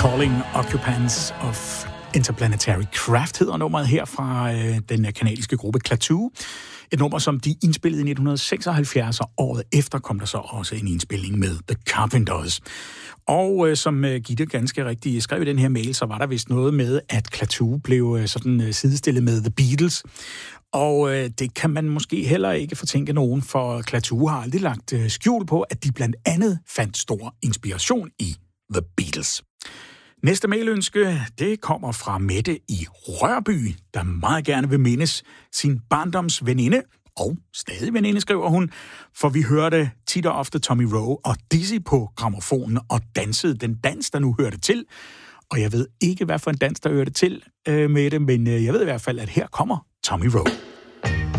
Calling Occupants of Interplanetary Craft hedder nummeret her fra den kanadiske gruppe Klaatu. Et nummer, som de indspillede i 1976, og året efter kom der så også en indspilning med The Carpenters. Og som Gitte ganske rigtigt skrev i den her mail, så var der vist noget med, at Klaatu blev sådan sidestillet med The Beatles. Og det kan man måske heller ikke fortænke nogen, for Klaatu har aldrig lagt skjul på, at de blandt andet fandt stor inspiration i The Beatles. Næste mailønske, det kommer fra Mette i Rørby, der meget gerne vil mindes sin barndoms veninde, og stadig veninde, skriver hun, for vi hørte tit og ofte Tommy Roe og Dizzy på grammofonen og dansede den dans, der nu hørte til. Og jeg ved ikke, hvad for en dans, der hørte til, Mette, men jeg ved i hvert fald, at her kommer Tommy Roe.